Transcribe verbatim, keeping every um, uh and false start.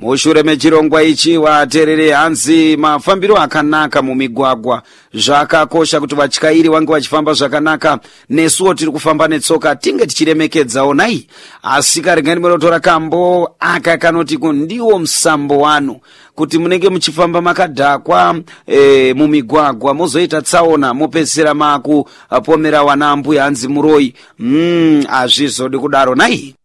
mushure mechirongwa ichi vaterere hanzi mafambiro akanaka mumigwagwa zvakakosha kuti vatyairi vange vachifamba zvakanaka. Nesuwo tiri kufamba netsoka tinge tichiremekedzawo nai. Asi karingani munotora kambo aka kanoti kundiwo musambo wanu kuti munenge muchifamba makadhakwa e, mumigwagwa mozoita tsaona mopedzera maku pomera wana mbuya hanzi muroi. Mm, azvizodi kudaro nai.